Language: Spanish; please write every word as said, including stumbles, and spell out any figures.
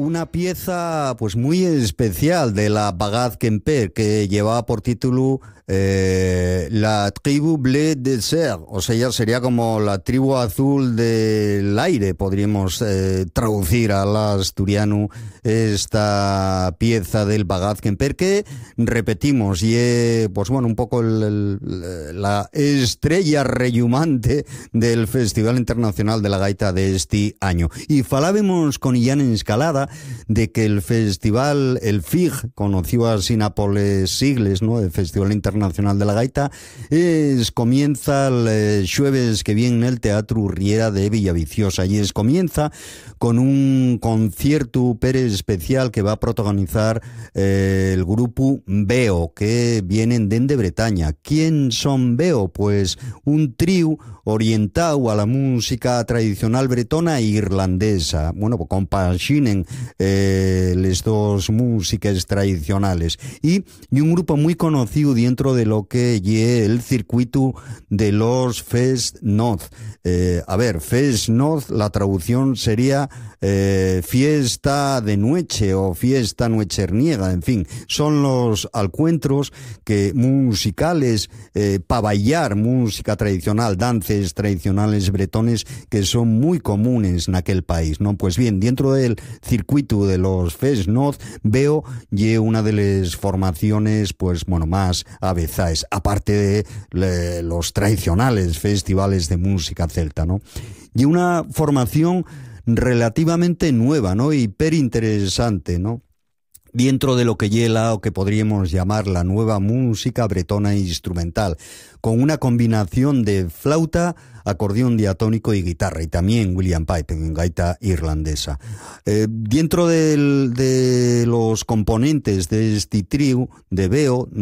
una pieza pues muy especial de la Bagad Kemper que llevaba por título eh, La Tribu Bleu Desert, o sea, ya sería como la tribu azul del aire, podríamos eh, traducir al asturiano esta pieza del Bagad Kemper, que repetimos, y eh, pues bueno, un poco el, el, la estrella rellumante del Festival Internacional de la Gaita de este año. Y falábamos con Illán Escalada de que el festival, el F I G, conocido así por les sigles, ¿no?, el Festival Internacional de la Gaita, es comienza el jueves que viene en el Teatro Riera de Villaviciosa, y es comienza con un concierto pere especial que va a protagonizar eh, el grupo Veo, que vienen de Bretaña. ¿Quién son Veo? Pues un trío orientado a la música tradicional bretona e irlandesa. Bueno, pues compaginen eh, las dos músicas tradicionales. Y, y un grupo muy conocido dentro de lo que es el circuito de los Fest North. Eh, a ver, Fest North, la traducción sería eh, fiesta de noche o fiesta nocherniega, en fin, son los encuentros que musicales eh, para bailar música tradicional, danzas tradicionales bretones que son muy comunes en aquel país, ¿no? Pues bien, dentro del circuito de los Fest North, Veo y una de las formaciones, pues bueno, más avezaes, aparte de le, los tradicionales festivales de música celta, ¿no? Y una formación relativamente nueva, ¿no? Hiper interesante, ¿no? Dentro de lo que lleva o que podríamos llamar la nueva música bretona instrumental, con una combinación de flauta, acordeón diatónico y guitarra, y también William Pipe en gaita irlandesa. Eh, dentro del, de los componentes de este trío de Veo,